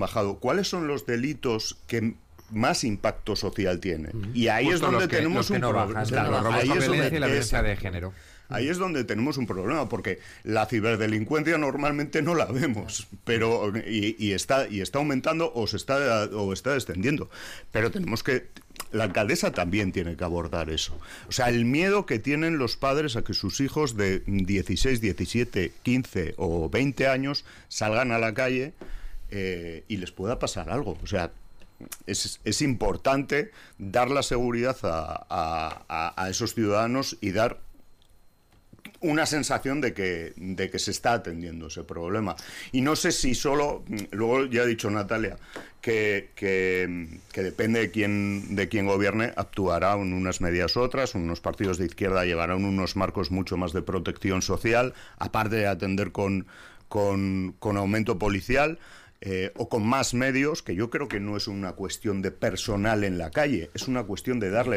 bajado, ¿cuáles son los delitos que más impacto social tienen? Y ahí es donde tenemos un problema. Ahí es donde la violencia de género. Ahí es donde tenemos un problema, porque la ciberdelincuencia normalmente no la vemos, pero y está aumentando o está descendiendo. Pero la alcaldesa también tiene que abordar eso. O sea, el miedo que tienen los padres a que sus hijos de 16, 17, 15 o 20 años salgan a la calle y les pueda pasar algo. O sea, es importante dar la seguridad a esos ciudadanos y dar una sensación de que se está atendiendo ese problema. Y no sé si solo, luego ya ha dicho Natalia, que depende de quién gobierne, actuará en unas medidas u otras. Unos partidos de izquierda llevarán unos marcos mucho más de protección social, aparte de atender con aumento policial. O con más medios, que yo creo que no es una cuestión de personal en la calle, es una cuestión de darle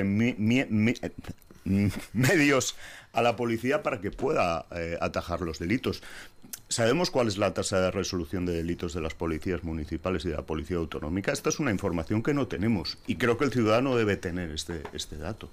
medios a la policía para que pueda atajar los delitos. ¿Sabemos cuál es la tasa de resolución de delitos de las policías municipales y de la policía autonómica? Esta es una información que no tenemos y creo que el ciudadano debe tener este dato.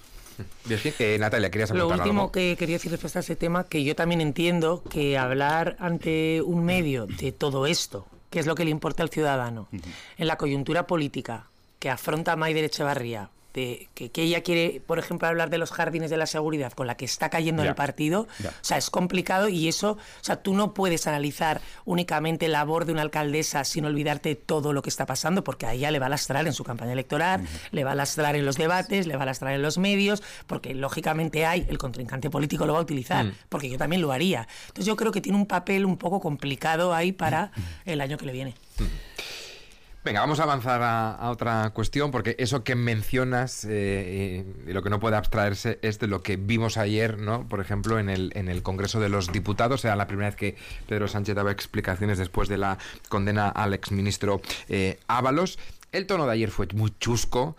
Natalia, querías apuntar algo. Lo último que quería decir respecto a ese tema, que yo también entiendo que hablar ante un medio de todo esto, que es lo que le importa al ciudadano, en la coyuntura política que afronta Maider Etxebarria, de que ella quiere, por ejemplo, hablar de los jardines de la seguridad con la que está cayendo en el partido, o sea, es complicado y eso, o sea, tú no puedes analizar únicamente la labor de una alcaldesa sin olvidarte de todo lo que está pasando, porque a ella le va a lastrar en su campaña electoral, le va a lastrar en los debates, le va a lastrar en los medios, porque lógicamente el contrincante político lo va a utilizar, porque yo también lo haría. Entonces yo creo que tiene un papel un poco complicado ahí para el año que le viene. Venga, vamos a avanzar a otra cuestión, porque eso que mencionas, de lo que no puede abstraerse, es de lo que vimos ayer, ¿no? Por ejemplo, en el Congreso de los Diputados. Era la primera vez que Pedro Sánchez daba explicaciones después de la condena al exministro Ábalos. El tono de ayer fue muy chusco,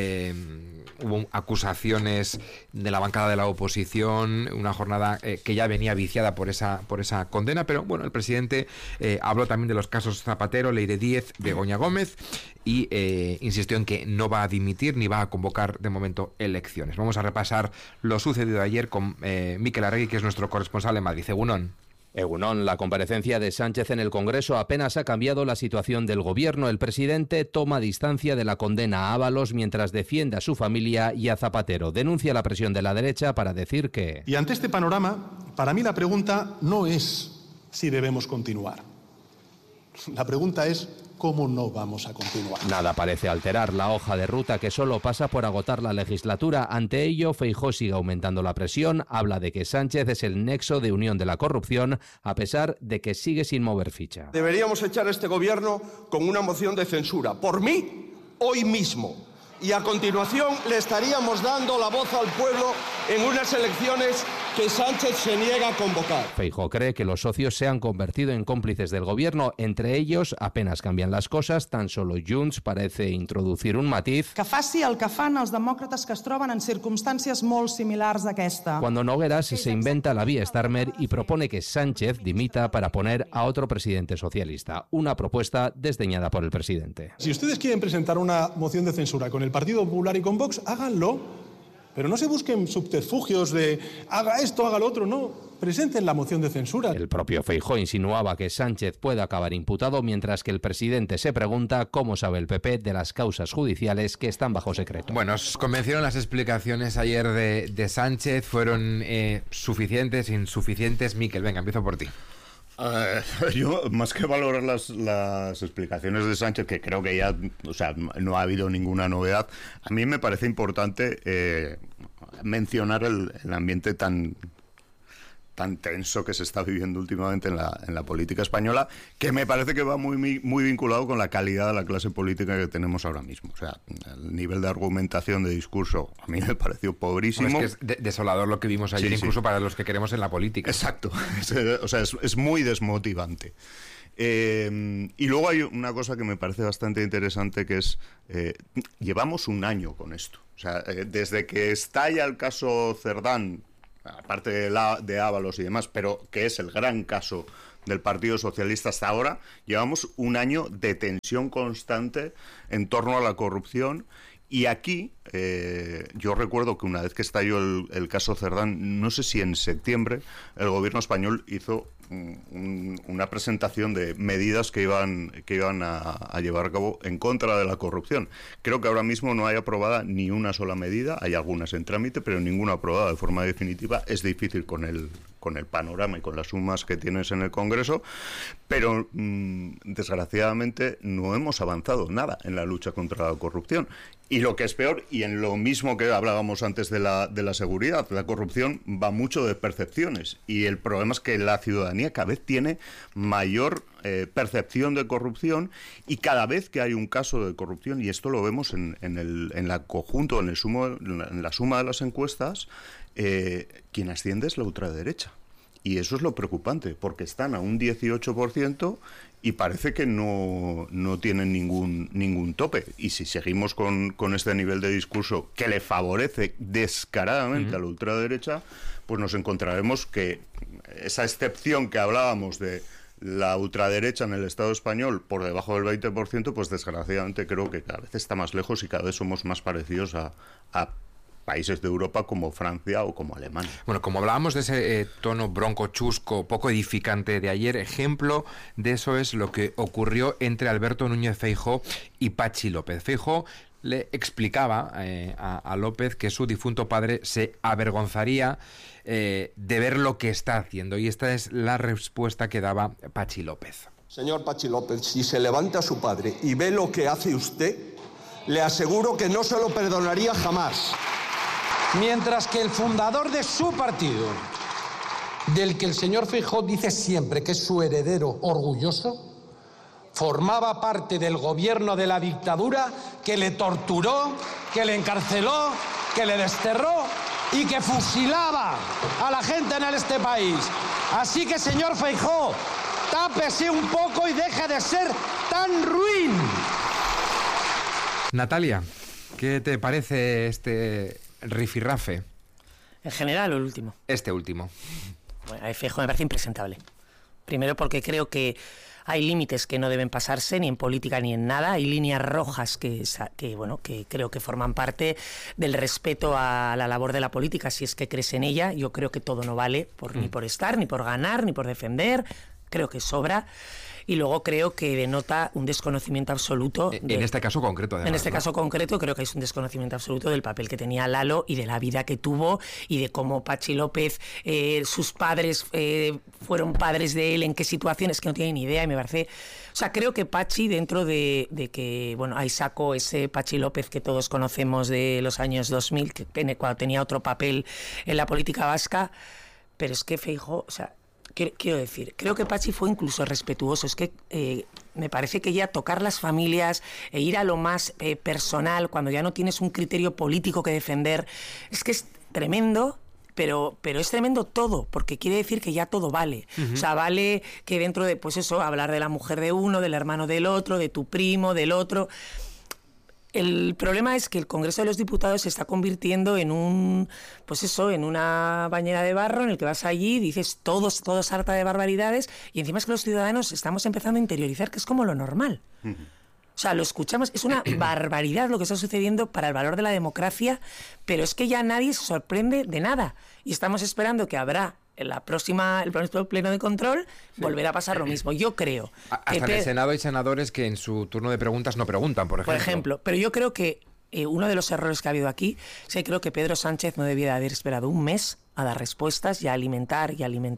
hubo acusaciones de la bancada de la oposición, una jornada que ya venía viciada por esa condena, pero bueno, el presidente habló también de los casos Zapatero, Leire Díez, Begoña Gómez y insistió en que no va a dimitir ni va a convocar de momento elecciones. Vamos a repasar lo sucedido ayer con Mikel Arregui, que es nuestro corresponsal en Madrid. Egunon, la comparecencia de Sánchez en el Congreso apenas ha cambiado la situación del gobierno. El presidente toma distancia de la condena a Ábalos mientras defiende a su familia y a Zapatero. Denuncia la presión de la derecha para decir que... Y ante este panorama, para mí la pregunta no es si debemos continuar. La pregunta es ¿cómo no vamos a continuar? Nada parece alterar la hoja de ruta que solo pasa por agotar la legislatura. Ante ello, Feijóo sigue aumentando la presión, habla de que Sánchez es el nexo de unión de la corrupción, a pesar de que sigue sin mover ficha. Deberíamos echar a este gobierno con una moción de censura, por mí, hoy mismo. Y a continuación le estaríamos dando la voz al pueblo en unas elecciones que Sánchez se niega a convocar. Feijóo cree que los socios se han convertido en cómplices del gobierno. Entre ellos, apenas cambian las cosas, tan solo Junts parece introducir un matiz. Que faci el que fan els demòcrates que es troben en circumstàncies molt similars a aquesta. Cuando Nogueras se inventa la vía Starmer y propone que Sánchez dimita para poner a otro presidente socialista. Una propuesta desdeñada por el presidente. Si ustedes quieren presentar una moción de censura con el Partido Popular y con Vox, háganlo. Pero no se busquen subterfugios de haga esto, haga lo otro, no. Presenten la moción de censura. El propio Feijóo insinuaba que Sánchez puede acabar imputado, mientras que el presidente se pregunta cómo sabe el PP de las causas judiciales que están bajo secreto. Bueno, ¿os convencieron las explicaciones ayer de Sánchez? ¿Fueron suficientes, insuficientes? Mikel, venga, empiezo por ti. Yo, más que valorar las explicaciones de Sánchez, que creo que ya, o sea, no ha habido ninguna novedad, a mí me parece importante mencionar el ambiente tan tenso que se está viviendo últimamente en la política española, que me parece que va muy vinculado con la calidad de la clase política que tenemos ahora mismo. O sea, el nivel de argumentación, de discurso, a mí me pareció pobrísimo. Es que es desolador lo que vimos ayer, incluso para los que queremos en la política. Exacto. O sea, es muy desmotivante. Y luego hay una cosa que me parece bastante interesante, que es llevamos un año con esto. O sea, desde que estalla el caso Cerdán, aparte de Ábalos y demás, pero que es el gran caso del Partido Socialista hasta ahora, llevamos un año de tensión constante en torno a la corrupción. Y aquí, yo recuerdo que una vez que estalló el caso Cerdán, no sé si en septiembre, el gobierno español hizo una presentación de medidas que iban a llevar a cabo en contra de la corrupción. Creo que ahora mismo no hay aprobada ni una sola medida, hay algunas en trámite, pero ninguna aprobada de forma definitiva. Es difícil con el panorama y con las sumas que tienes en el Congreso, pero desgraciadamente no hemos avanzado nada en la lucha contra la corrupción. Y lo que es peor, y en lo mismo que hablábamos antes de la seguridad, la corrupción va mucho de percepciones, y el problema es que la ciudadanía cada vez tiene mayor percepción de corrupción, y cada vez que hay un caso de corrupción, y esto lo vemos en la conjunto, en la suma de las encuestas, quien asciende es la ultraderecha. Y eso es lo preocupante, porque están a un 18% y parece que no tienen ningún tope. Y si seguimos con este nivel de discurso que le favorece descaradamente a la ultraderecha, pues nos encontraremos que esa excepción que hablábamos de la ultraderecha en el Estado español por debajo del 20%, pues desgraciadamente creo que cada vez está más lejos y cada vez somos más parecidos a países de Europa como Francia o como Alemania. Bueno, como hablábamos de ese tono bronco, chusco, poco edificante de ayer, ejemplo de eso es lo que ocurrió entre Alberto Núñez Feijóo y Patxi López. Feijóo le explicaba a López que su difunto padre se avergonzaría de ver lo que está haciendo, y esta es la respuesta que daba Patxi López. Señor Patxi López, si se levanta a su padre y ve lo que hace usted, le aseguro que no se lo perdonaría jamás. Mientras que el fundador de su partido, del que el señor Feijóo dice siempre que es su heredero orgulloso, formaba parte del gobierno de la dictadura que le torturó, que le encarceló, que le desterró y que fusilaba a la gente en este país. Así que, señor Feijóo, tápese un poco y deje de ser tan ruin. Natalia, ¿qué te parece este rifirrafe? ¿En general o el último? Este último. Bueno, a Feijóo me parece impresentable. Primero porque creo que hay límites que no deben pasarse ni en política ni en nada. Hay líneas rojas que creo que forman parte del respeto a la labor de la política, si es que crees en ella. Yo creo que todo no vale ni por estar, ni por ganar, ni por defender. Creo que sobra. Y luego creo que denota un desconocimiento absoluto. En este caso concreto, además. En este caso concreto creo que es un desconocimiento absoluto del papel que tenía Lalo y de la vida que tuvo y de cómo Patxi López, sus padres fueron padres de él, en qué situaciones, que no tiene ni idea. Y me parece... O sea, creo que Patxi, dentro de que, bueno, ahí sacó ese Patxi López que todos conocemos de los años 2000, cuando tenía otro papel en la política vasca, pero es que Feijóo, o sea... Quiero decir, creo que Patxi fue incluso respetuoso. Es que me parece que ya tocar las familias e ir a lo más personal, cuando ya no tienes un criterio político que defender, es que es tremendo. Pero es tremendo todo, porque quiere decir que ya todo vale. O sea, vale que dentro de, pues eso, hablar de la mujer de uno, del hermano del otro, de tu primo, del otro... El problema es que el Congreso de los Diputados se está convirtiendo en en una bañera de barro en el que vas allí y dices todos harta de barbaridades, y encima es que los ciudadanos estamos empezando a interiorizar que es como lo normal. O sea, lo escuchamos, es una barbaridad lo que está sucediendo para el valor de la democracia, pero es que ya nadie se sorprende de nada. Y estamos esperando que habrá el próximo pleno de control, volverá a pasar lo mismo. Yo creo... Hasta en el Senado hay senadores que en su turno de preguntas no preguntan, por ejemplo. Pero yo creo que uno de los errores que ha habido aquí es que creo que Pedro Sánchez no debía haber esperado un mes a dar respuestas y a alimentar.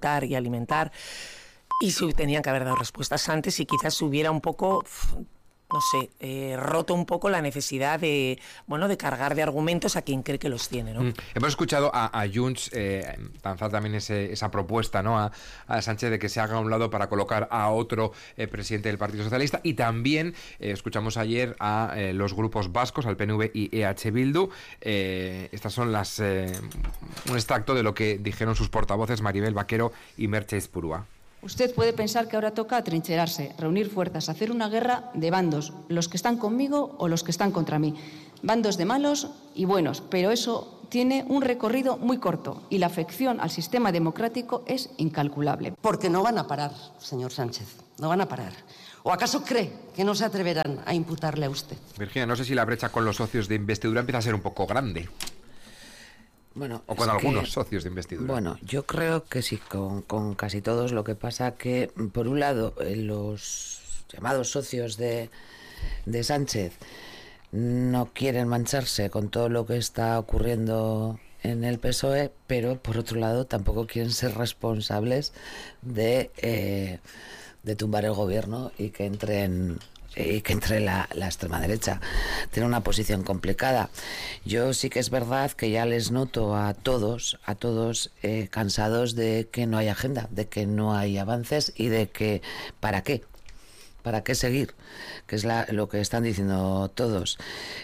Y tenían que haber dado respuestas antes y quizás hubiera un poco... no sé, roto un poco la necesidad de cargar de argumentos a quien cree que los tiene, ¿no? Hemos escuchado a Junts lanzar también esa propuesta, ¿no? A Sánchez de que se haga a un lado para colocar a otro presidente del Partido Socialista, y también escuchamos ayer a los grupos vascos, al PNV y EH Bildu. Estas son un extracto de lo que dijeron sus portavoces Maribel Vaquero y Merche Ezpurua. Usted puede pensar que ahora toca atrincherarse, reunir fuerzas, hacer una guerra de bandos, los que están conmigo o los que están contra mí. Bandos de malos y buenos, pero eso tiene un recorrido muy corto y la afección al sistema democrático es incalculable. Porque no van a parar, señor Sánchez, no van a parar. ¿O acaso cree que no se atreverán a imputarle a usted? Virginia, no sé si la brecha con los socios de investidura empieza a ser un poco grande. Bueno, o con algunos socios de investidura. Bueno, yo creo que sí, con casi todos. Lo que pasa que, por un lado, los llamados socios de Sánchez no quieren mancharse con todo lo que está ocurriendo en el PSOE, pero por otro lado tampoco quieren ser responsables de tumbar el gobierno y que entre la extrema derecha. Tiene una posición complicada. Yo sí que es verdad que ya les noto a todos cansados de que no hay agenda, de que no hay avances y de que ¿para qué seguir? Que es lo que están diciendo todos.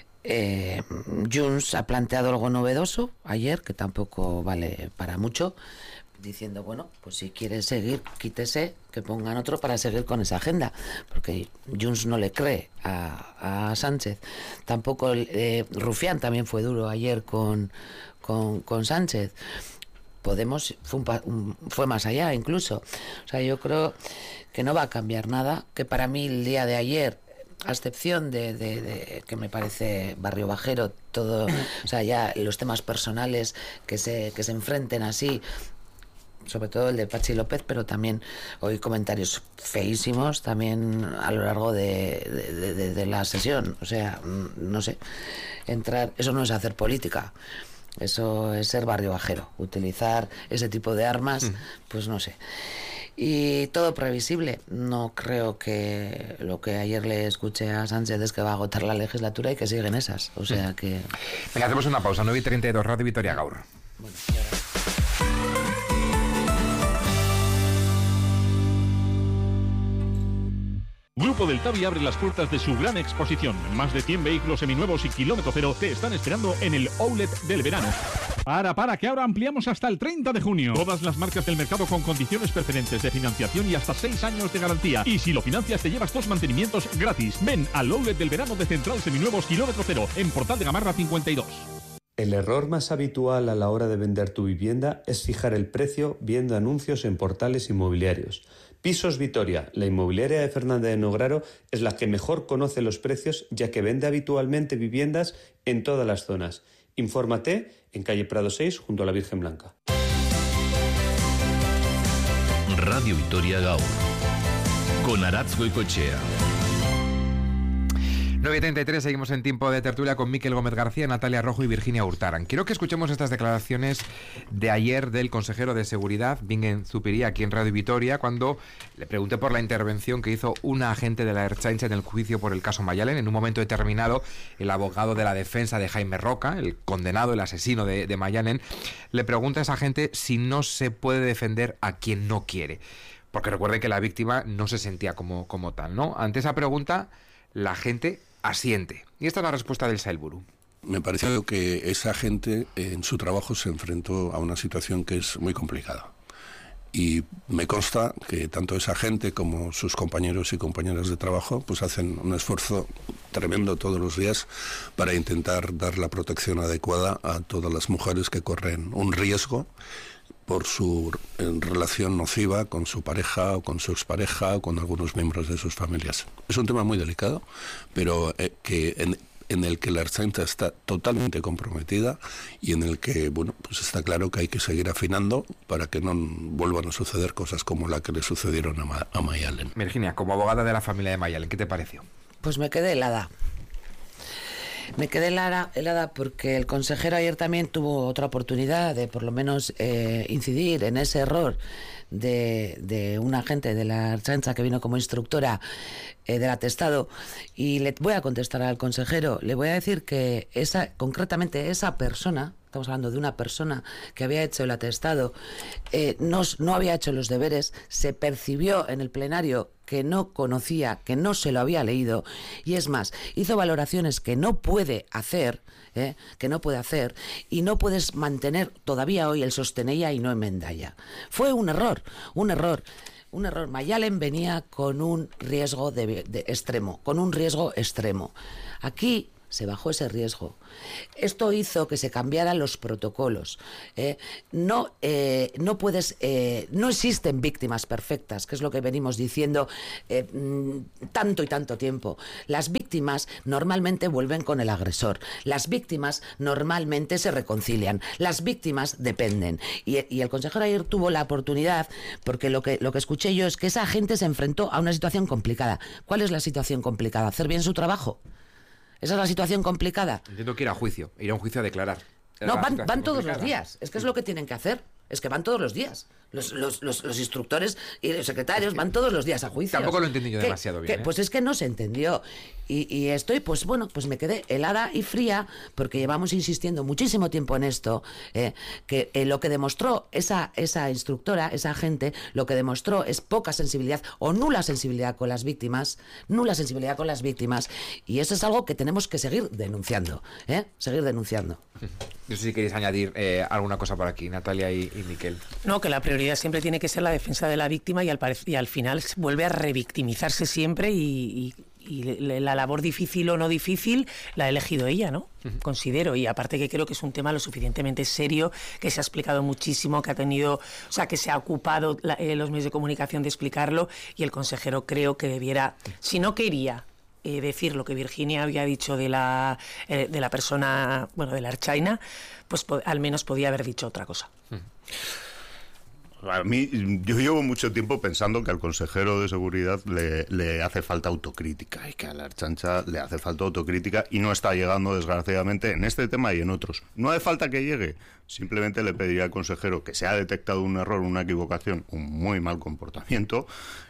Junts ha planteado algo novedoso ayer, que tampoco vale para mucho, diciendo, bueno, pues si quiere seguir, quítese, que pongan otro para seguir con esa agenda, porque Junts no le cree a Sánchez. Tampoco Rufián también fue duro ayer con Sánchez. Podemos fue más allá incluso. O sea, yo creo que no va a cambiar nada, que para mí el día de ayer, a excepción de que me parece barrio bajero todo, o sea, ya los temas personales que se enfrenten así, sobre todo el de Patxi López, pero también oí comentarios feísimos también a lo largo de la sesión. O sea, no sé, eso no es hacer política, eso es ser barrio bajero, utilizar ese tipo de armas, pues no sé. Y todo previsible. No creo que lo que ayer le escuché a Sánchez es que va a agotar la legislatura y que siguen esas. O sea que... Venga, hacemos una pausa. 9:32, Radio Vitoria Gaur. Bueno, y ahora... Grupo del Tavi abre las puertas de su gran exposición. Más de 100 vehículos seminuevos y kilómetro cero te están esperando en el Outlet del verano. Para, que ahora ampliamos hasta el 30 de junio. Todas las marcas del mercado con condiciones preferentes de financiación y hasta 6 años de garantía. Y si lo financias te llevas 2 mantenimientos gratis. Ven al Outlet del verano de Central Seminuevos kilómetro cero en Portal de Gamarra 52. El error más habitual a la hora de vender tu vivienda es fijar el precio viendo anuncios en portales inmobiliarios. Pisos Vitoria, la inmobiliaria de Fernández de Nograro, es la que mejor conoce los precios, ya que vende habitualmente viviendas en todas las zonas. Infórmate en calle Prado 6, junto a la Virgen Blanca. Radio Vitoria Gaur, con Aratz Goicoechea. 9:33, seguimos en tiempo de tertulia con Miquel Gómez García, Natalia Rojo y Virginia Hurtaran. Quiero que escuchemos estas declaraciones de ayer del consejero de Seguridad, Bingen Zupiria, aquí en Radio Vitoria, cuando le pregunté por la intervención que hizo una agente de la Ertzaintza en el juicio por el caso Mayalen. En un momento determinado, el abogado de la defensa de Jaime Roca, el condenado, el asesino de Mayalen, le pregunta a esa agente si no se puede defender a quien no quiere. Porque recuerde que la víctima no se sentía como tal, ¿no? Ante esa pregunta, la gente asiente. Y esta es la respuesta del Sailburu. Me pareció que esa gente en su trabajo se enfrentó a una situación que es muy complicada. Y me consta que tanto esa gente como sus compañeros y compañeras de trabajo pues hacen un esfuerzo tremendo todos los días para intentar dar la protección adecuada a todas las mujeres que corren un riesgo por su relación nociva con su pareja o con su expareja o con algunos miembros de sus familias. Es un tema muy delicado, pero en el que la Ertzaintza está totalmente comprometida y en el que, bueno, pues está claro que hay que seguir afinando para que no vuelvan a suceder cosas como la que le sucedieron a Mayalen. Virginia, como abogada de la familia de Mayalen, ¿qué te pareció? Pues me quedé helada. Me quedé helada porque el consejero ayer también tuvo otra oportunidad de por lo menos incidir en ese error de una agente de la Ertzaintza que vino como instructora del atestado, y le voy a contestar al consejero, le voy a decir que concretamente esa persona, estamos hablando de una persona que había hecho el atestado, no había hecho los deberes, se percibió en el plenario que no conocía, que no se lo había leído, y es más, hizo valoraciones que no puede hacer, y no puedes mantener todavía hoy el sostenella y no enmendalla. Fue un error. Mayalen venía con un riesgo extremo, Aquí se bajó ese riesgo. Esto hizo que se cambiaran los protocolos. No existen víctimas perfectas, que es lo que venimos diciendo tanto y tanto tiempo. Las víctimas normalmente vuelven con el agresor. Las víctimas normalmente se reconcilian. Las víctimas dependen. Y el consejero ayer tuvo la oportunidad, porque lo que escuché yo es que esa gente se enfrentó a una situación complicada. ¿Cuál es la situación complicada? ¿Hacer bien su trabajo? ¿Esa es la situación complicada? Entiendo que ir a juicio, ir a un juicio a declarar. No, van todos los días. Es que es lo que tienen que hacer. Es que van todos los días. Los instructores y los secretarios van todos los días a juicio. Tampoco lo entendí yo demasiado bien. Pues es que no se entendió. Y estoy, pues bueno, pues me quedé helada y fría, porque llevamos insistiendo muchísimo tiempo en esto, que lo que demostró esa instructora, esa agente, lo que demostró es poca sensibilidad o nula sensibilidad con las víctimas, y eso es algo que tenemos que seguir denunciando, seguir denunciando. No sé si queréis añadir alguna cosa por aquí, Natalia y Miquel. No, que la prioridad siempre tiene que ser la defensa de la víctima y al final vuelve a revictimizarse siempre y la labor difícil o no difícil la ha elegido ella, ¿no? Considero, y aparte que creo que es un tema lo suficientemente serio, que se ha explicado muchísimo, que ha tenido, o sea, que se ha ocupado los medios de comunicación de explicarlo, y el consejero creo que debiera, si no quería decir lo que Virginia había dicho de la persona, bueno, de la ertzaina, pues al menos podía haber dicho otra cosa. A mí, yo llevo mucho tiempo pensando que al consejero de seguridad le hace falta autocrítica, y que a la Ertzaintza le hace falta autocrítica, y no está llegando, desgraciadamente, en este tema y en otros. No hace falta que llegue, simplemente le pediría al consejero que se ha detectado un error, una equivocación, un muy mal comportamiento,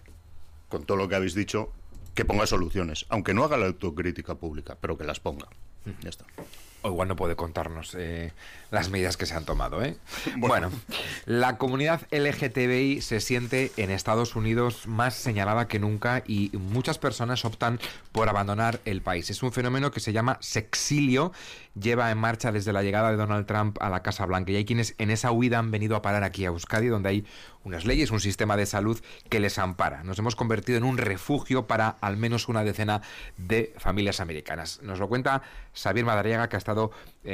con todo lo que habéis dicho, que ponga soluciones, aunque no haga la autocrítica pública, pero que las ponga. Ya está. O igual no puede contarnos las medidas que se han tomado, ¿eh? Bueno, la comunidad LGTBI se siente en Estados Unidos más señalada que nunca, y muchas personas optan por abandonar el país. Es un fenómeno que se llama sexilio, lleva en marcha desde la llegada de Donald Trump a la Casa Blanca, y hay quienes en esa huida han venido a parar aquí a Euskadi, donde hay unas leyes, un sistema de salud que les ampara. Nos hemos convertido en un refugio para al menos una decena de familias americanas. Nos lo cuenta Xavier Madariaga, que ha estado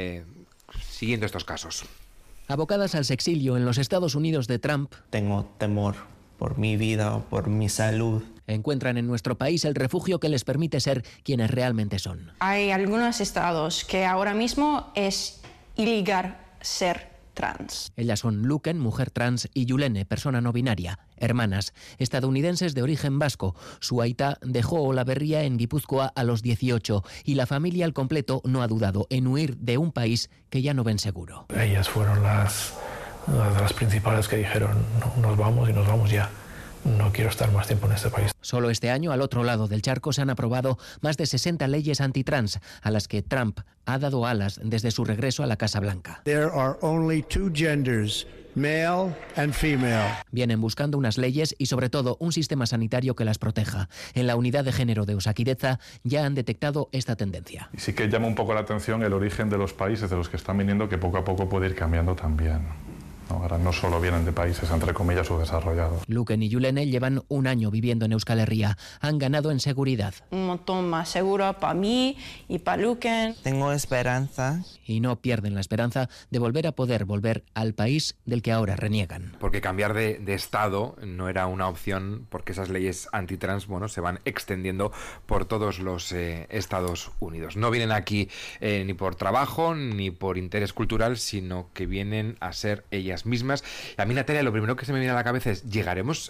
siguiendo estos casos. Abocadas al sexilio en los Estados Unidos de Trump, tengo temor por mi vida o por mi salud. Encuentran en nuestro país el refugio que les permite ser quienes realmente son. Hay algunos estados que ahora mismo es ilegal ser trans. Ellas son Luken, mujer trans, y Yulene, persona no binaria, hermanas, estadounidenses de origen vasco. Su aita dejó Olaberria en Guipúzcoa a los 18 y la familia al completo no ha dudado en huir de un país que ya no ven seguro. Ellas fueron las principales que dijeron, no, nos vamos y nos vamos ya. No quiero estar más tiempo en este país. Solo este año, al otro lado del charco, se han aprobado más de 60 leyes antitrans, a las que Trump ha dado alas desde su regreso a la Casa Blanca. There are only two genders, male and female. Vienen buscando unas leyes y, sobre todo, un sistema sanitario que las proteja. En la unidad de género de Osakidetza ya han detectado esta tendencia. Y sí que llama un poco la atención el origen de los países de los que están viniendo, que poco a poco puede ir cambiando también. No, ahora no solo vienen de países, entre comillas, subdesarrollados. Luken y Yulene llevan un año viviendo en Euskal Herria. Han ganado en seguridad. Un montón más seguro para mí y para Luken. Tengo esperanza. Y no pierden la esperanza de volver a poder volver al país del que ahora reniegan. Porque cambiar de estado no era una opción, porque esas leyes antitrans, bueno, se van extendiendo por todos los Estados Unidos. No vienen aquí ni por trabajo ni por interés cultural, sino que vienen a ser ellas mismas. A mí, Natalia, lo primero que se me viene a la cabeza es, ¿llegaremos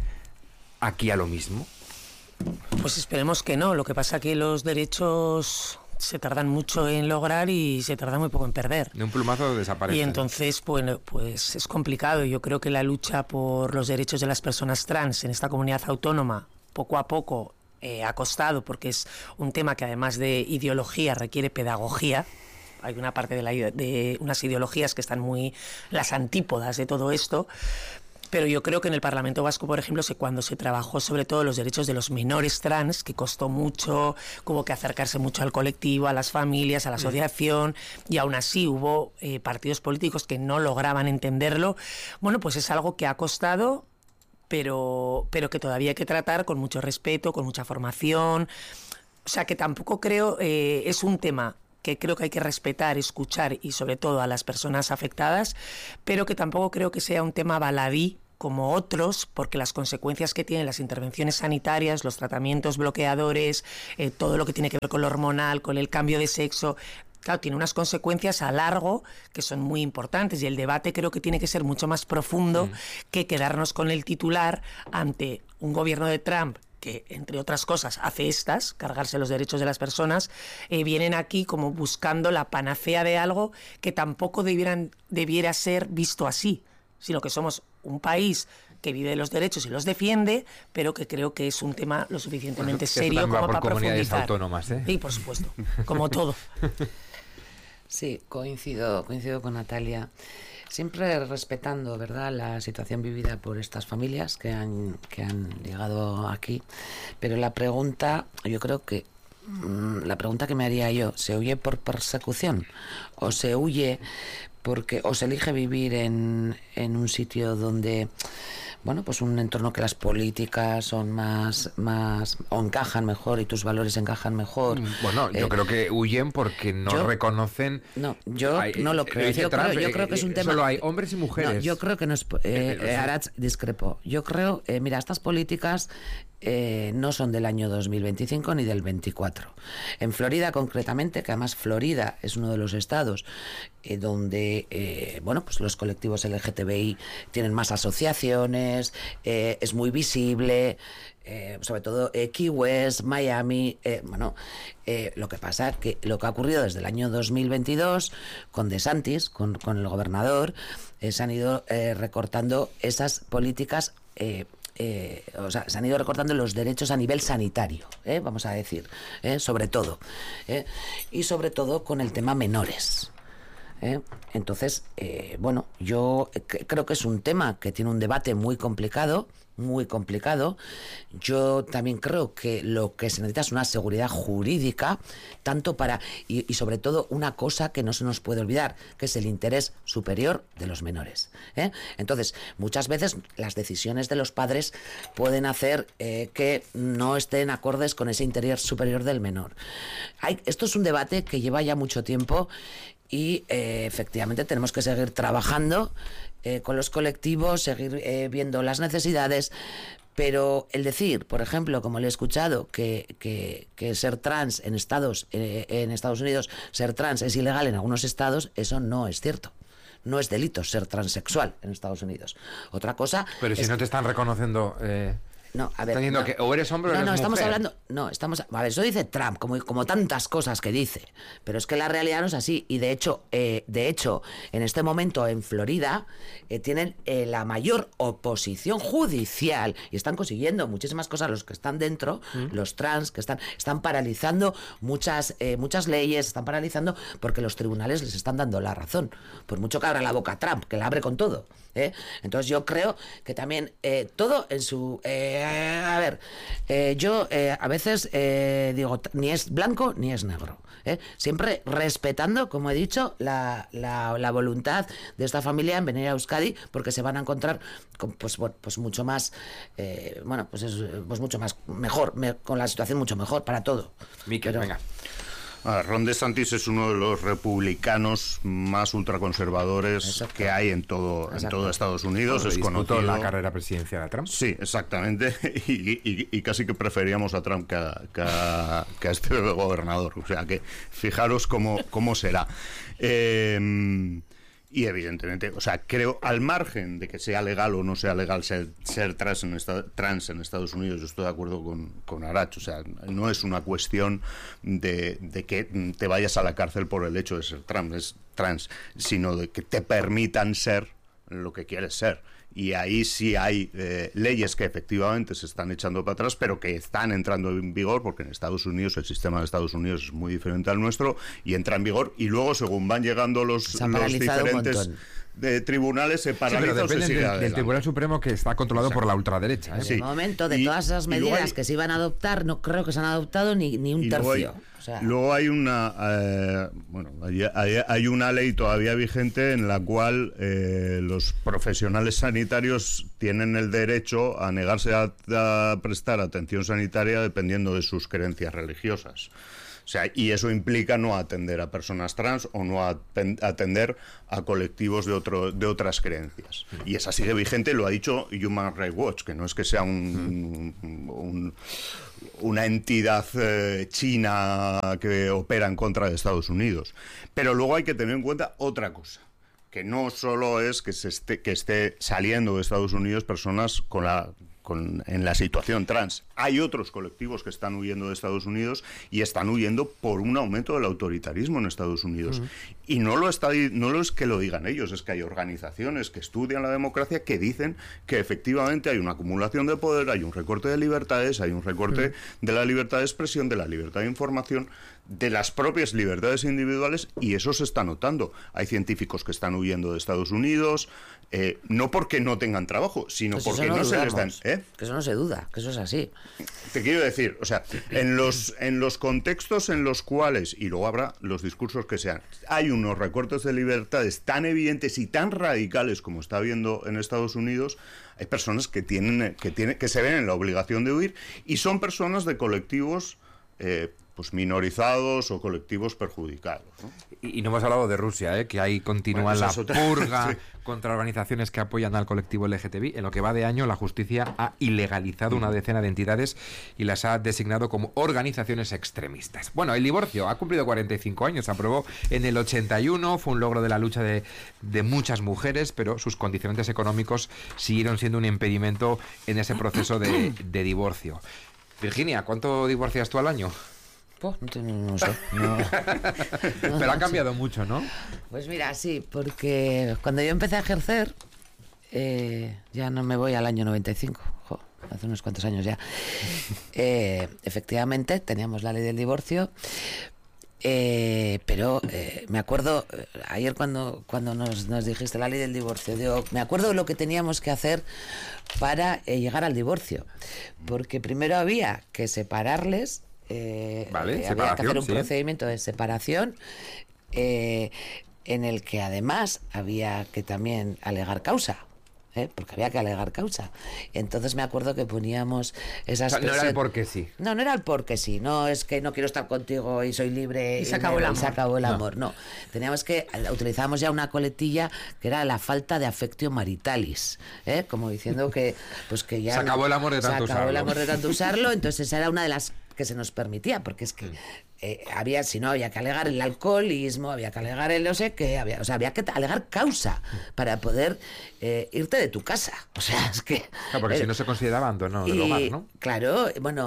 aquí a lo mismo? Pues esperemos que no. Lo que pasa que los derechos se tardan mucho en lograr y se tarda muy poco en perder. De un plumazo desaparece. Y entonces, bueno, pues es complicado. Yo creo que la lucha por los derechos de las personas trans en esta comunidad autónoma, poco a poco, ha costado, porque es un tema que, además de ideología, requiere pedagogía. Hay una parte de unas ideologías que están muy las antípodas de todo esto, pero yo creo que en el Parlamento Vasco, por ejemplo, cuando se trabajó sobre todo los derechos de los menores trans, que costó mucho, hubo que acercarse mucho al colectivo, a las familias, a la asociación, y aún así hubo partidos políticos que no lograban entenderlo. Bueno, pues es algo que ha costado, pero que todavía hay que tratar con mucho respeto, con mucha formación. O sea, que tampoco creo, es un tema que creo que hay que respetar, escuchar y sobre todo a las personas afectadas, pero que tampoco creo que sea un tema baladí como otros, porque las consecuencias que tienen las intervenciones sanitarias, los tratamientos bloqueadores, todo lo que tiene que ver con lo hormonal, con el cambio de sexo, claro, tiene unas consecuencias a largo que son muy importantes y el debate creo que tiene que ser mucho más profundo que quedarnos con el titular ante un gobierno de Trump que, entre otras cosas, hace cargarse los derechos de las personas, vienen aquí como buscando la panacea de algo que tampoco debiera ser visto así, sino que somos un país que vive los derechos y los defiende, pero que creo que es un tema lo suficientemente serio como para profundizar. Autónomas, ¿eh? Sí, por supuesto, como todo. Sí, coincido con Natalia. Siempre respetando, ¿verdad?, la situación vivida por estas familias que han llegado aquí. Pero la pregunta, yo creo que la pregunta que me haría yo, ¿se huye por persecución? ¿O se huye porque o se elige vivir en un sitio donde, bueno, pues un entorno que las políticas son más o encajan mejor y tus valores encajan mejor? Bueno, yo creo que huyen porque no reconocen. No, yo no lo creo. Yo creo que es un tema. Solo hay hombres y mujeres. No, yo creo que no es. Arats, discrepo. Yo creo, mira, estas políticas no son del año 2025 ni del 24. En Florida, concretamente, que además Florida es uno de los estados donde bueno, pues los colectivos LGTBI tienen más asociaciones, es muy visible, sobre todo Key West, Miami, bueno, lo que pasa que lo que ha ocurrido desde el año 2022 con DeSantis, con el gobernador, se han ido recortando esas políticas. O sea, se han ido recortando los derechos a nivel sanitario, vamos a decir, sobre todo, y sobre todo con el tema menores. Entonces, bueno, yo creo que es un tema que tiene un debate muy complicado. Yo también creo que lo que se necesita es una seguridad jurídica, tanto para, y sobre todo una cosa que no se nos puede olvidar, que es el interés superior de los menores. Entonces, muchas veces las decisiones de los padres pueden hacer que no estén acordes con ese interés superior del menor. Esto es un debate que lleva ya mucho tiempo y efectivamente tenemos que seguir trabajando con los colectivos, seguir viendo las necesidades, pero el decir, por ejemplo, como le he escuchado, que ser trans en Estados Unidos, ser trans es ilegal en algunos estados, eso no es cierto. No es delito ser transexual en Estados Unidos. Otra cosa... Pero si no te están reconociendo... No, a ver, está diciendo que o eres hombre o eres mujer. Estamos hablando, a ver, eso dice Trump, como tantas cosas que dice, pero es que la realidad no es así. Y de hecho, en este momento en Florida tienen la mayor oposición judicial y están consiguiendo muchísimas cosas los que están dentro, los trans que están paralizando muchas leyes, están paralizando porque los tribunales les están dando la razón, por mucho que abra la boca Trump, que la abre con todo. Entonces yo creo que también todo en su... yo a veces digo, ni es blanco ni es negro, siempre respetando, como he dicho, la voluntad de esta familia en venir a Euskadi, porque se van a encontrar con, pues mucho más mucho más mejor, con la situación mucho mejor para todo. Miquel, venga. Ron DeSantis es uno de los republicanos más ultraconservadores que hay en todo Estados Unidos. Es conocido la carrera presidencial a Trump. Sí, exactamente. Y casi que preferíamos a Trump que a este gobernador. O sea que fijaros cómo será. Y evidentemente, o sea, creo, al margen de que sea legal o no sea legal ser trans en Estados Unidos, yo estoy de acuerdo con Arach. O sea, no es una cuestión de que te vayas a la cárcel por el hecho de ser trans, sino de que te permitan ser lo que quieres ser. Y ahí sí hay leyes que efectivamente se están echando para atrás, pero que están entrando en vigor, porque en Estados Unidos, el sistema de Estados Unidos es muy diferente al nuestro, y entra en vigor, y luego según van llegando los diferentes tribunales se paraliza. Sí, pero depende del Tribunal Supremo, que está controlado por la ultraderecha. De momento, de todas esas medidas que se iban a adoptar, no creo que se han adoptado ni un tercio. O sea, luego hay una hay una ley todavía vigente en la cual los profesionales sanitarios tienen el derecho a negarse a prestar atención sanitaria dependiendo de sus creencias religiosas. O sea, y eso implica no atender a personas trans o no atender a colectivos de otras creencias. Y esa sigue vigente, lo ha dicho Human Rights Watch, que no es que sea una entidad china que opera en contra de Estados Unidos. Pero luego hay que tener en cuenta otra cosa, que no solo es que esté saliendo de Estados Unidos personas en la situación trans. Hay otros colectivos que están huyendo de Estados Unidos y están huyendo por un aumento del autoritarismo en Estados Unidos. Y no es que lo digan ellos, es que hay organizaciones que estudian la democracia que dicen que efectivamente hay una acumulación de poder, hay un recorte de libertades, hay un recorte de la libertad de expresión, de la libertad de información, de las propias libertades individuales, y eso se está notando. Hay científicos que están huyendo de Estados Unidos, no porque no tengan trabajo, sino pues porque no se les dan... Que eso no se duda, que eso es así. Te quiero decir, o sea, en los contextos en los cuales, y luego habrá los discursos que sean, hay unos recortes de libertades tan evidentes y tan radicales como está habiendo en Estados Unidos, hay personas que se ven en la obligación de huir, y son personas de colectivos pues minorizados o colectivos perjudicados, ¿no? Y no hemos hablado de Rusia, que ahí continúa la purga contra organizaciones que apoyan al colectivo LGTBI. En lo que va de año, la justicia ha ilegalizado una decena de entidades y las ha designado como organizaciones extremistas. Bueno, el divorcio ha cumplido 45 años, se aprobó en el 81, fue un logro de la lucha de muchas mujeres, pero sus condicionantes económicos siguieron siendo un impedimento en ese proceso de divorcio. Virginia, ¿cuánto divorcias tú al año? No sé. No. Pero ha cambiado mucho, ¿no? Pues mira, sí, porque cuando yo empecé a ejercer, ya no me voy al año 95, hace unos cuantos años ya. Efectivamente, teníamos la ley del divorcio, pero me acuerdo, ayer cuando nos dijiste la ley del divorcio, me acuerdo de lo que teníamos que hacer para llegar al divorcio, porque primero había que separarles. Había que hacer un procedimiento de separación en el que además había que también alegar causa, porque había que alegar causa. Entonces me acuerdo que poníamos esas... O sea, no era el porque sí. No era el porque sí, no es que no quiero estar contigo y soy libre y se acabó el amor. No, teníamos que... Utilizábamos ya una coletilla que era la falta de affectio maritalis, como diciendo que pues que ya... Se acabó el amor de tanto usarlo. Se acabó el amor de tanto usarlo, entonces esa era una de las que se nos permitía, porque es que había que alegar el alcoholismo, había que alegar el no sé qué, había que alegar causa para poder irte de tu casa. O sea, es que... Claro, porque si no se considera abandono del hogar, ¿no? Claro,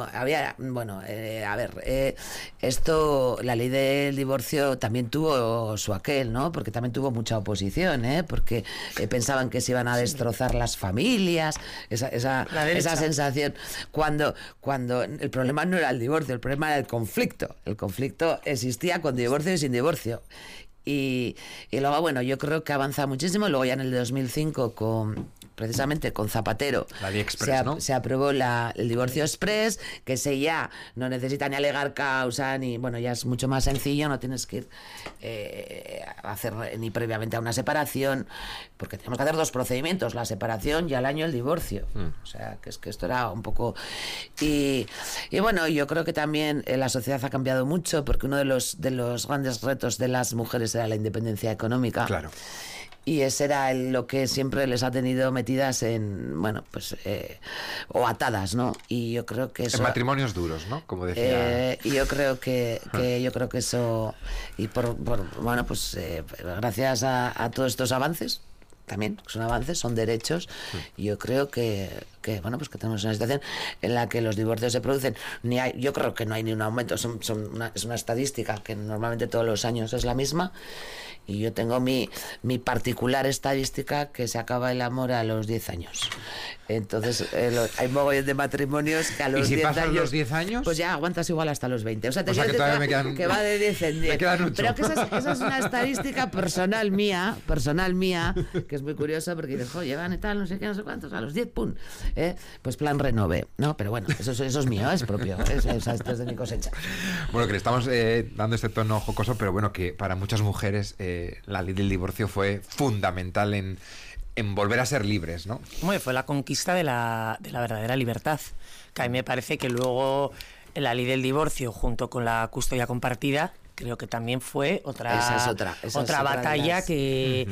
esto, la ley del divorcio también tuvo su aquel, ¿no? Porque también tuvo mucha oposición, porque pensaban que se iban a destrozar las familias, esa sensación, cuando el problema no era el divorcio, el problema era el conflicto. El conflicto existía con divorcio y sin divorcio. Y luego, bueno, yo creo que avanza muchísimo. Luego ya en el 2005 precisamente con Zapatero la ley Express, se aprobó el divorcio express, que ese ya no necesita ni alegar causa ni, bueno, ya es mucho más sencillo, no tienes que ir a hacer ni previamente a una separación, porque tenemos que hacer dos procedimientos, la separación y al año el divorcio. O sea, que es que esto era un poco... Y bueno, yo creo que también la sociedad ha cambiado mucho, porque uno de los grandes retos de las mujeres era la independencia económica. Claro. Y ese era lo que siempre les ha tenido metidas en, bueno, pues, o atadas, ¿no? Y yo creo que eso... En matrimonios duros, ¿no? Como decía... y yo creo que eso... Y bueno, pues, gracias a todos estos avances, también son avances, son derechos, y yo creo que bueno, pues que tenemos una situación en la que los divorcios se producen, yo creo que no hay ni un aumento, es una estadística que normalmente todos los años es la misma, y yo tengo mi particular estadística que se acaba el amor a los 10 años. Entonces hay mogollón de matrimonios que a los 10 años... ¿Y si pasan los 10 años? Pues ya aguantas igual hasta los 20. O sea, que todavía me quedan... Que va de 10 en 10. Me quedan 8. Pero que esa es una estadística personal mía, que es muy curiosa, porque dices, llevan y tal, no sé qué, no sé cuántos, a los 10, ¡pum! pues plan renove, ¿no? Pero bueno, eso es mío, es propio, esto es de mi cosecha. Bueno, que le estamos dando este tono jocoso, pero bueno, que para muchas mujeres la ley del divorcio fue fundamental en volver a ser libres, ¿no? Bueno, fue la conquista de la verdadera libertad, que a mí me parece que luego la ley del divorcio junto con la custodia compartida creo que también fue otra batalla que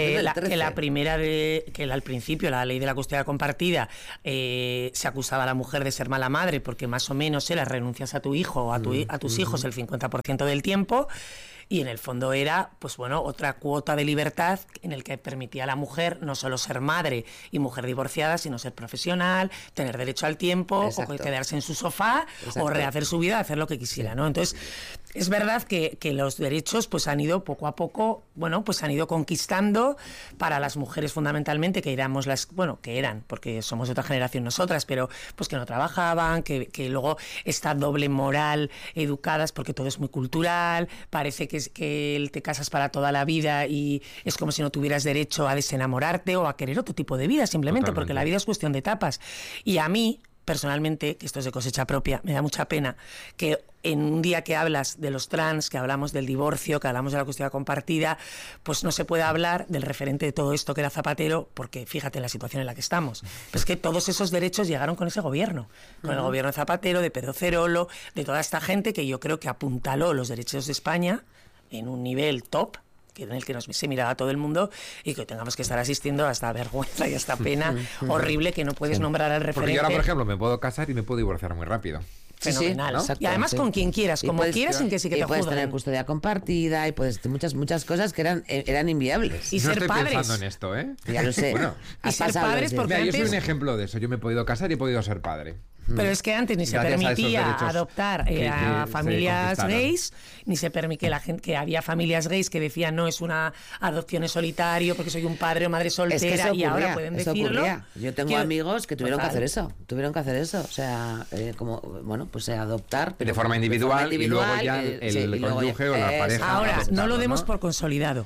la primera que al principio la ley de la custodia compartida se acusaba a la mujer de ser mala madre porque más o menos las renuncias a tu hijo o a tus hijos el 50% del tiempo. Y en el fondo era, pues bueno, otra cuota de libertad en el que permitía a la mujer no solo ser madre y mujer divorciada, sino ser profesional, tener derecho al tiempo, o quedarse en su sofá, o rehacer su vida, hacer lo que quisiera, ¿no? Entonces, es verdad que los derechos pues han ido poco a poco, bueno, pues han ido conquistando para las mujeres fundamentalmente, que éramos que eran, porque somos de otra generación nosotras, pero pues que no trabajaban, que luego esta doble moral educadas, porque todo es muy cultural, parece que te casas para toda la vida y es como si no tuvieras derecho a desenamorarte o a querer otro tipo de vida, simplemente. Totalmente. Porque la vida es cuestión de etapas. Y a mí, personalmente, que esto es de cosecha propia, me da mucha pena que en un día que hablas de los trans, que hablamos del divorcio, que hablamos de la custodia compartida, pues no se puede hablar del referente de todo esto que era Zapatero, porque fíjate en la situación en la que estamos. Pues que todos esos derechos llegaron con ese gobierno, con el gobierno de Zapatero, de Pedro Cerolo, de toda esta gente que yo creo que apuntaló los derechos de España en un nivel top, en el que se miraba todo el mundo, y que tengamos que estar asistiendo a esta vergüenza y a esta pena horrible que no puedes nombrar al referente. Porque yo ahora, por ejemplo, me puedo casar y me puedo divorciar muy rápido. Fenomenal, ¿no? Y además con quien quieras, como quieras, sin que sí que te juzguen. Puedes tener custodia compartida y puedes muchas cosas que eran inviables. Y ser padres. No estoy pensando en esto, ¿eh? Ya lo sé. Bueno, y ser padres porque antes... Yo soy un ejemplo de eso. Yo me he podido casar y he podido ser padre. Pero es que antes ni se permitía adoptar a familias gays, ni se permitía que había familias gays que decían no, es una adopción en solitario porque soy un padre o madre soltera, y ahora pueden decirlo. Yo tengo amigos que tuvieron que hacer eso, o sea, pues adoptar, pero de forma individual y luego ya el cónyuge o la pareja. Ahora, no lo demos por consolidado.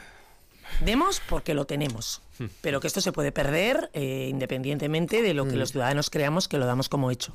Demos porque lo tenemos, pero que esto se puede perder independientemente de lo que los ciudadanos creamos que lo damos como hecho.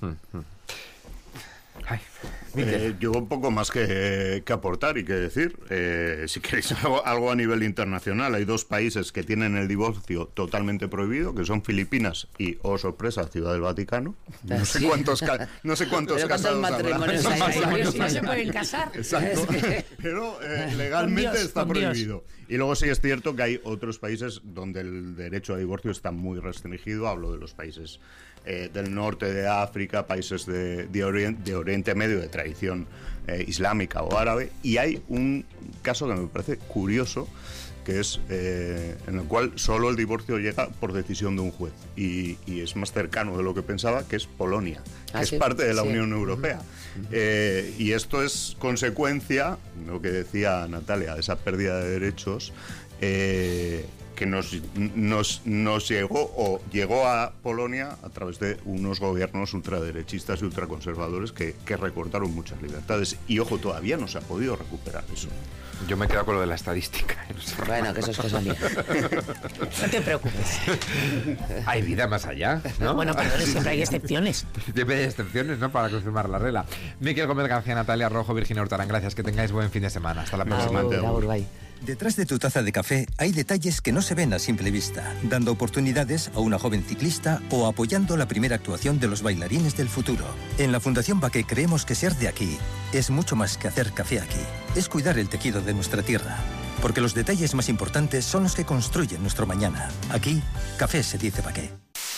Yo un poco más que aportar y que decir. Si queréis algo a nivel internacional, hay dos países que tienen el divorcio totalmente prohibido, que son Filipinas y, oh sorpresa, Ciudad del Vaticano. No sé cuántos casados habrá. No se pueden casar. Exacto. Pero legalmente está prohibido. Y luego sí es cierto que hay otros países donde el derecho a divorcio está muy restringido. Hablo de los países del norte de África, países de Oriente Medio, de tradición islámica o árabe. Y hay un caso que me parece curioso, que es en el cual solo el divorcio llega por decisión de un juez. Y es más cercano de lo que pensaba, que es Polonia, que es parte de la Unión Europea. Y esto es consecuencia, lo que decía Natalia, de esa pérdida de derechos que nos llegó a Polonia a través de unos gobiernos ultraderechistas y ultraconservadores que recortaron muchas libertades. Y ojo, todavía no se ha podido recuperar eso. Yo me he quedado con lo de la estadística. Bueno, que eso es cosa mía. No te preocupes. Hay vida más allá, ¿no? Bueno, pero siempre hay excepciones. Siempre hay excepciones, ¿no? Para confirmar la regla. Miquel Gómez García, Natalia Rojo, Virginia Hurtarán, gracias. Que tengáis buen fin de semana. Hasta la próxima. Detrás de tu taza de café hay detalles que no se ven a simple vista, dando oportunidades a una joven ciclista o apoyando la primera actuación de los bailarines del futuro. En la Fundación Baqué creemos que ser de aquí es mucho más que hacer café aquí. Es cuidar el tejido de nuestra tierra, porque los detalles más importantes son los que construyen nuestro mañana. Aquí, café se dice Baqué.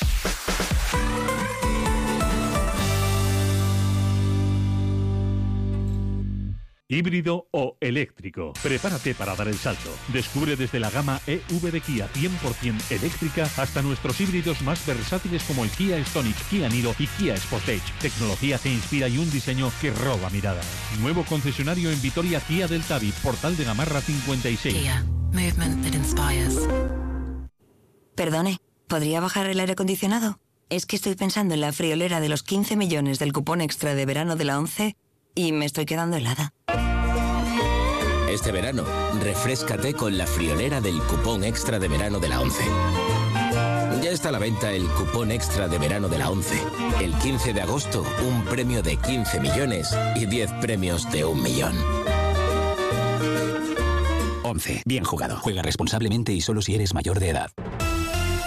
Híbrido o eléctrico. Prepárate para dar el salto. Descubre desde la gama EV de Kia 100% eléctrica hasta nuestros híbridos más versátiles como el Kia Stonic, Kia Niro y Kia Sportage. Tecnología que inspira y un diseño que roba miradas. Nuevo concesionario en Vitoria, Kia del Tabi, Portal de Gamarra 56. Kia. Movement that inspires. Perdone, ¿podría bajar el aire acondicionado? Es que estoy pensando en la friolera de los 15 millones del cupón extra de verano de la 11 y me estoy quedando helada. Este verano, refréscate con la friolera del cupón extra de verano de la 11. Ya está a la venta el cupón extra de verano de la 11. El 15 de agosto, un premio de 15 millones y 10 premios de 1 millón. 11. Bien jugado. Juega responsablemente y solo si eres mayor de edad.